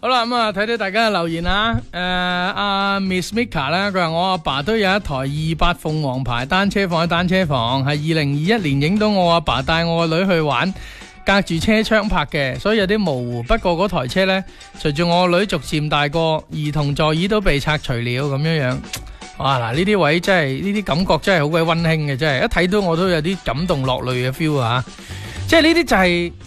好啦，咁啊睇睇大家嘅留言啊。阿 Miss Mika 咧，佢話我阿爸都有一台28鳳凰牌單車放喺單車房，係2021年影到我阿爸帶我個女去玩，隔住車窗拍嘅，所以有啲模糊。不過嗰台車呢，隨住我個女逐漸大個，兒童座椅都被拆除了咁樣樣。哇！嗱，呢啲位真係呢啲感覺真係好鬼溫馨嘅，真係一睇到我都有啲感動落淚嘅 feel 啊！即係呢啲就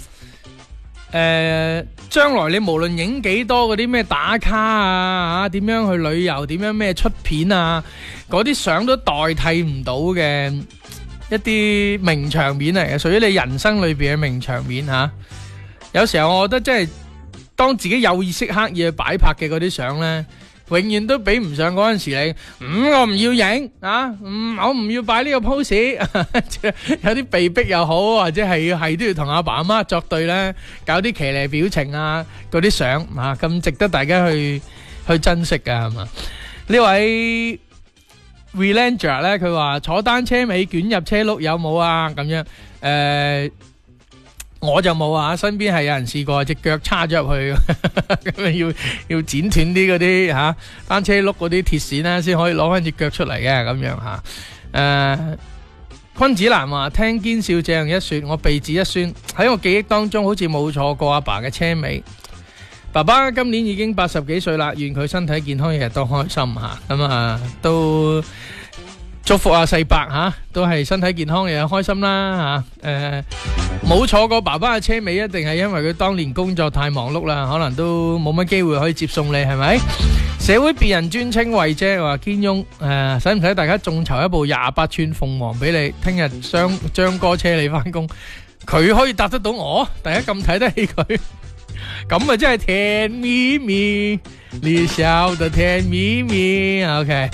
係將來你無論影幾多嗰啲咩打卡啊，點樣去旅遊，點樣咩出片啊，嗰啲相都代替唔到嘅一啲名場面嚟嘅，屬於你人生裏邊嘅名場面吓。有時候我覺得即係當自己有意識刻意去擺拍嘅嗰啲相呢，永遠都比唔上嗰陣時你，我唔要影啊，我唔要擺呢個 pose， 有啲被逼又好，或者係都要同阿爸阿媽作對咧，搞啲騎呢表情啊，嗰啲相啊，咁值得大家去珍惜噶，係嘛？呢位 Relanger 咧，佢話坐單車尾捲入車轆有冇啊？咁樣我就冇啊，身邊係有人試過隻腳叉咗入去，咁要剪斷啲嗰啲吓單車轆嗰啲鐵線咧，先可以攞翻隻腳出嚟嘅咁樣吓。昆子蘭話聽堅少這樣一說，我鼻子一酸，喺我記憶當中好似冇坐過阿爸嘅車尾。爸爸今年已經80幾歲啦，願佢身體健康，日日都開心吓。咁啊都祝福阿細伯吓，都係身體健康，日日開心啦吓。冇坐過爸爸嘅車尾，一定係因為佢當年工作太忙碌啦，可能都冇乜機會可以接送你，係咪？社會別人尊稱慧姐話堅翁，使唔使大家眾籌一部28寸鳳凰俾你？聽日張哥車你翻工，佢可以答得到我，大家咁睇得起佢，咁啊真係甜蜜蜜，你笑得甜蜜蜜。OK，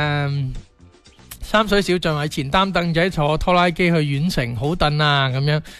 三水小象係前擔凳仔坐拖拉機去縣城，好凳啊咁樣。